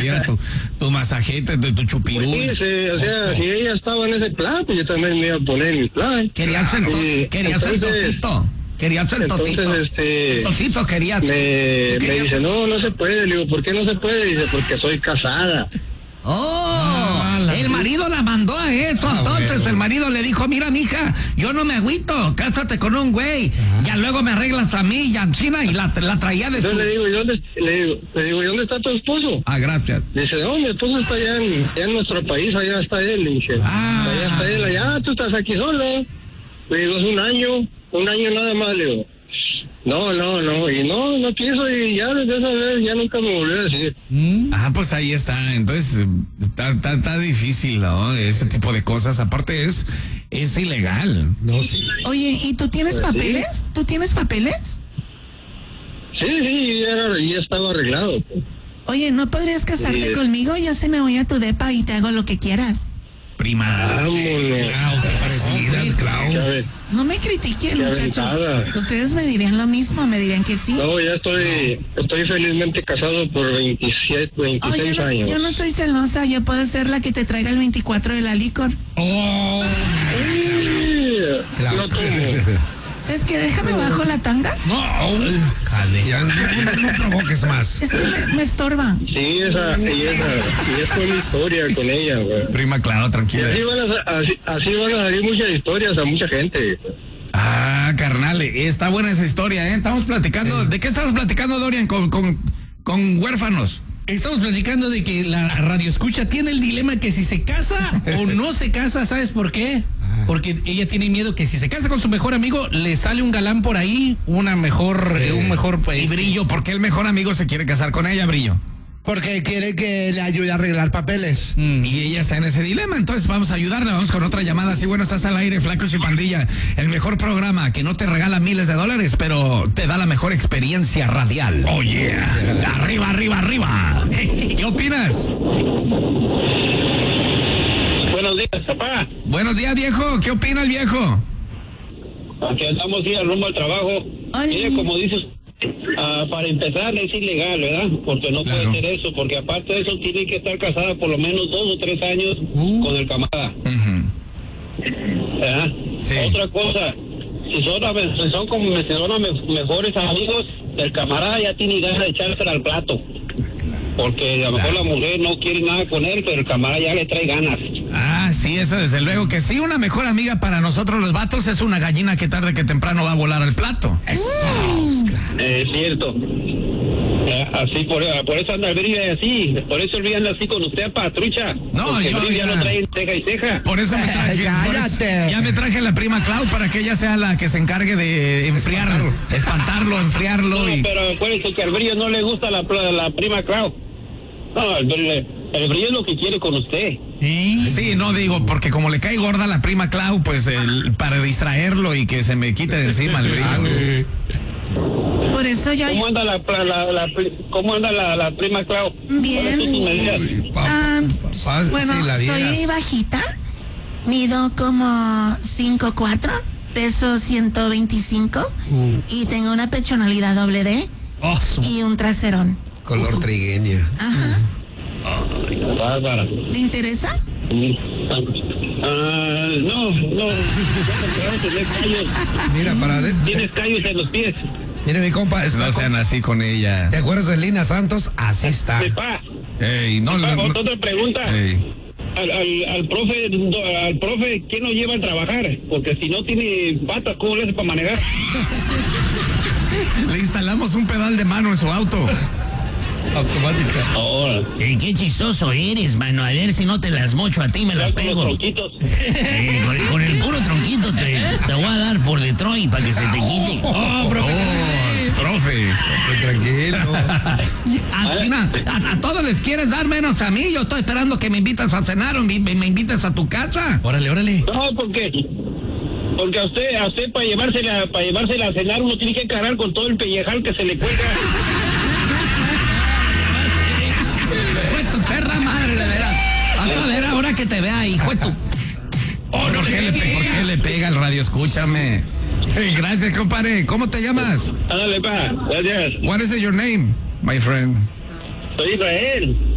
diera tu masajete, tu chupirul. Pues sí, o sea, si ella estaba en ese plan, pues yo también me iba a poner en mi plan. Querías el totito. Querías el totito. Entonces, totito querías. Me dice, no se puede. Le digo, ¿por qué no se puede? Dice, porque soy casada. El marido la mandó a eso. Entonces bueno. El marido le dijo, mira, mija, yo no me agüito, cásate con un güey. Ya luego me arreglas a mí y a China y la traía de entonces le digo, ¿y dónde está tu esposo? Gracias. Dice, no, mi esposo está allá en nuestro país, allá está él. Le dije, allá está él, allá, tú estás aquí solo. Le digo, es un año nada más. Le digo, no, y no quiso, y ya desde esa vez ya nunca me volvió a decir. Pues ahí está. Entonces está difícil, ¿no? Ese tipo de cosas. Aparte es ilegal. No, sí. Oye, ¿y tú tienes papeles? ¿Sí? ¿Tú tienes papeles? Sí, ya estaba arreglado. Oye, ¿no podrías casarte conmigo? Yo se me voy a tu depa y te hago lo que quieras. Prima. Vámonos. Clau. No me critiquen, muchachos. Ustedes me dirían lo mismo, me dirían que sí. No, ya estoy felizmente casado por 26 años. Yo no estoy celosa, yo puedo ser la que te traiga el 24 de la licor. No tomo. ¿Sabes qué? Déjame bajo la tanga. No, ya no provoques más. Es que me estorba. Sí, esa fue mi historia con ella, güey. Prima, claro, tranquila. Así van a salir muchas historias a mucha gente. Carnal, está buena esa historia, ¿eh? Estamos platicando, ¿de qué estamos platicando, Dorian, con huérfanos? Estamos platicando de que la radioescucha tiene el dilema que si se casa o no se casa, ¿sabes por qué? Porque ella tiene miedo que si se casa con su mejor amigo, le sale un galán por ahí, un mejor... Y Brillo, ¿por qué el mejor amigo se quiere casar con ella, Brillo? Porque quiere que le ayude a arreglar papeles. Y ella está en ese dilema, entonces vamos a ayudarla. Vamos con otra llamada. Sí, bueno, estás al aire, Flacos y Pandilla. El mejor programa que no te regala miles de dólares, pero te da la mejor experiencia radial. Oye, arriba, arriba, arriba. ¿Qué opinas? Buenos días, papá. Buenos días, viejo. ¿Qué opina el viejo? Aquí andamos rumbo al trabajo. Mire, como dices, para empezar es ilegal, ¿verdad? Porque no puede ser eso, porque aparte de eso tiene que estar casada por lo menos 2 o 3 años con el camarada. ¿Verdad? Sí. Otra cosa, si son como mejores amigos, el camarada ya tiene ganas de echársela al plato. Porque a lo mejor la mujer no quiere nada con él, pero el camarada ya le trae ganas. Sí, eso desde luego que sí. Una mejor amiga para nosotros los vatos es una gallina que tarde que temprano va a volar al plato. Es cierto. Así, por eso anda el Brillo así. Por eso el Brillo anda así con usted, patrucha. No, porque yo el Brillo ya lo trae ceja y ceja. Por eso me traje. Ya me traje a la prima Clau para que ella sea la que se encargue de enfriarlo, espantarlo, enfriarlo. No, pero acuérdense que al Brillo no le gusta la prima Clau. No, el Brillo es lo que quiere con usted. Sí, no digo, porque como le cae gorda la prima Clau, pues para distraerlo y que se me quite de encima el Brillo. Por eso yo... ¿Cómo anda la prima Clau? Bien. Bueno, soy bajita, mido como 5'4", peso 125 y tengo una pechonalidad doble D y un traserón. Color trigueña. Ajá. Bárbara. ¿Te interesa? No. Mira, Tienes callos en los pies. Mire, mi compa. No sean así con ella. ¿Te acuerdas de Lina Santos? Así está. Otra pregunta. Al profe, ¿quién lo lleva a trabajar? Porque si no tiene patas, ¿cómo le hace para manejar? Le instalamos un pedal de mano en su auto. Automática. Qué chistoso eres, mano. A ver si no te las mocho a ti, me las pego. Con el puro tronquito te voy a dar por Detroit para que se te quite. Profe. Tranquilo. China, a todos les quieres dar menos a mí. Yo estoy esperando que me invitas a cenar o me invites a tu casa. Órale. No, porque a usted para llevársela a cenar uno tiene que cargar con todo el pellejal que se le cuelga. Fue tu perra madre, de veras. A ver, ahora que te vea, hijo de tu... ¿Por qué le pega el radio? Escúchame. Gracias, compadre. ¿Cómo te llamas? Ándale, pa. Gracias. What is your name, my friend? Soy Israel.